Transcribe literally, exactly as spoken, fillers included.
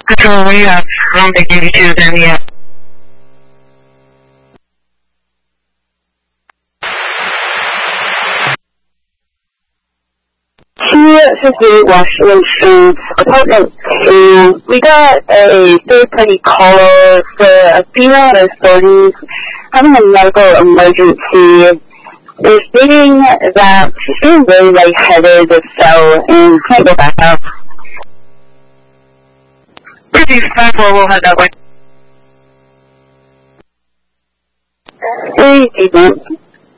Control, we have from the duty two then, yeah. two fifty-eight Washington Street, apartment two. We got a third-party caller for a female in her thirties having a medical emergency. They're stating that she's feeling really lightheaded, so, and can't go back out. Pretty five four, we'll head that way. Hey, agent.